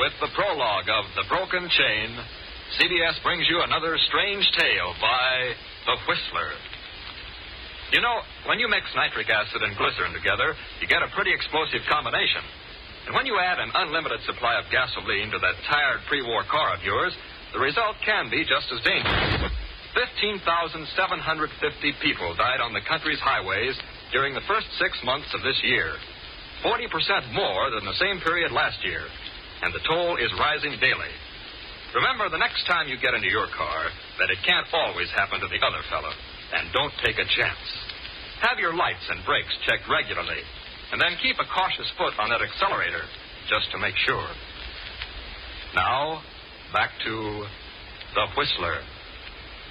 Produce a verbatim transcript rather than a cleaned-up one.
with the prologue of The Broken Chain, C B S brings you another strange tale by The Whistler. You know, when you mix nitric acid and glycerin together, you get a pretty explosive combination. And when you add an unlimited supply of gasoline to that tired pre-war car of yours, the result can be just as dangerous. fifteen thousand seven hundred fifty people died on the country's highways during the first six months of this year. forty percent more than the same period last year. And the toll is rising daily. Remember, the next time you get into your car, that it can't always happen to the other fellow. And don't take a chance. Have your lights and brakes checked regularly. And then keep a cautious foot on that accelerator, just to make sure. Now, back to The Whistler.